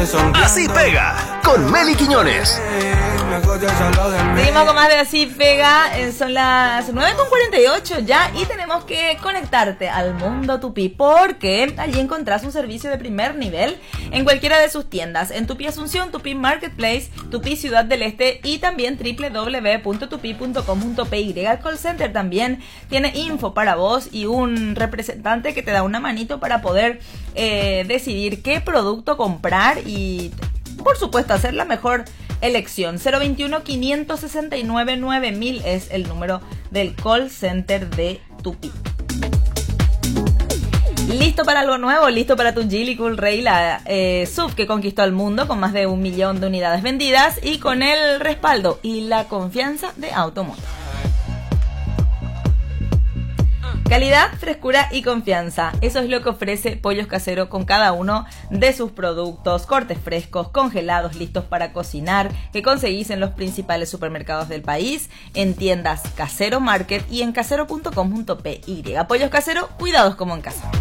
Así pega con Meli Quiñones. Seguimos con más de Así Pega. Son las 9:48 ya y tenemos que conectarte al Mundo Tupí porque allí encontrás un servicio de primer nivel en cualquiera de sus tiendas. En Tupí Asunción, Tupí Marketplace, Tupí Ciudad del Este y también www.tupi.com.py. El call center también tiene info para vos y un representante que te da una manito para poder decidir qué producto comprar y, por supuesto, hacer la mejor elección. 021-569-9000 es el número del call center de Tupí. ¿Listo para algo nuevo? ¿Listo para tu Geely Cool Ray, la SUV que conquistó el mundo con más de 1 millón de unidades vendidas y con el respaldo y la confianza de Automotor? Calidad, frescura y confianza. Eso es lo que ofrece Pollos Casero con cada uno de sus productos. Cortes frescos, congelados, listos para cocinar, que conseguís en los principales supermercados del país, en tiendas Casero Market y en casero.com.py. Pollos Casero, cuidados como en casa.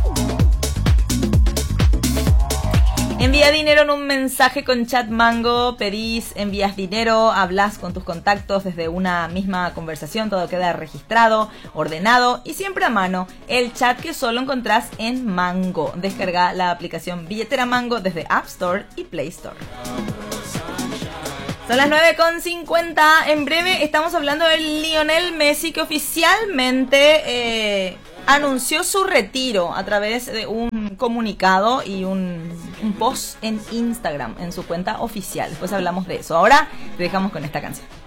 Envía dinero en un mensaje con Chat Mango, pedís, envías dinero, hablas con tus contactos desde una misma conversación, todo queda registrado, ordenado y siempre a mano. El chat que solo encontrás en Mango. Descarga la aplicación Billetera Mango desde App Store y Play Store. Son las 9:50. En breve estamos hablando de Lionel Messi, que oficialmente anunció su retiro a través de un comunicado y un post en Instagram, en su cuenta oficial. Después hablamos de eso. Ahora te dejamos con esta canción.